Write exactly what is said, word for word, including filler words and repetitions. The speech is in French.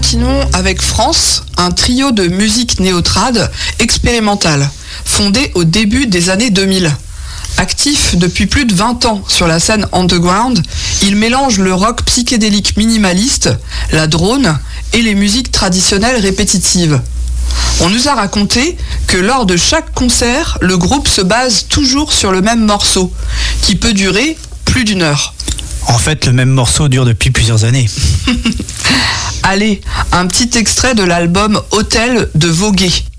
continuons avec France, un trio de musique néo-trad expérimentale, fondé au début des années deux mille. Actif depuis plus de vingt ans sur la scène underground, il mélange le rock psychédélique minimaliste, la drone et les musiques traditionnelles répétitives. On nous a raconté que lors de chaque concert, le groupe se base toujours sur le même morceau, qui peut durer plus d'une heure. En fait, le même morceau dure depuis plusieurs années. Allez, un petit extrait de l'album Hôtel de Voguet.